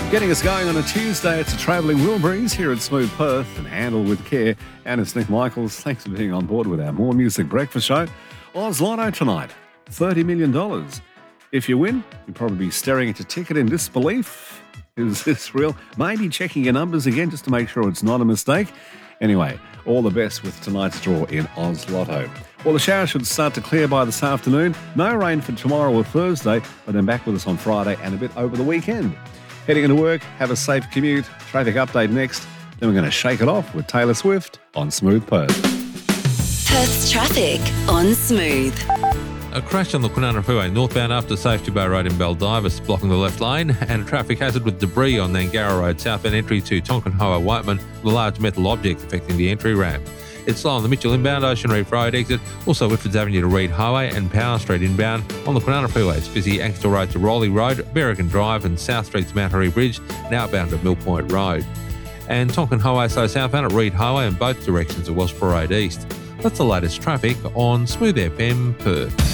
Getting us going on a Tuesday, it's a travelling Wilburys here at Smooth Perth and handled with care. And it's Nick Michaels. Thanks for being on board with our More Music Breakfast show. Oz Lotto tonight, $30 million. If you win, you'll probably be staring at your ticket in disbelief. Is this real? Maybe checking your numbers again just to make sure it's not a mistake. Anyway, all the best with tonight's draw in Oz Lotto. Well, the shower should start to clear by this afternoon. No rain for tomorrow or Thursday, but then back with us on Friday and a bit over the weekend. Heading into work, have a safe commute. Traffic update next. Then we're going to shake it off with Taylor Swift on Smooth Perth. Perth's traffic on Smooth. A crash on the Kwinana Freeway northbound after Safety Bay Road in Baldivis blocking the left lane, and a traffic hazard with debris on Nangara Road southbound entry to Tonkin Highway Whiteman with a large metal object affecting the entry ramp. It's slow on the Mitchell inbound Ocean Reef Road exit, also Whitfords Avenue to Reed Highway and Power Street inbound. On the Kwinana Freeway, it's busy Axtell Road to Rowley Road, Berrigan Drive and South Street to Mount Harry Bridge and outbound to Mill Point Road. And Tonkin Highway slow southbound at Reed Highway in both directions at Wellsborough Road East. That's the latest traffic on Smooth FM Perth.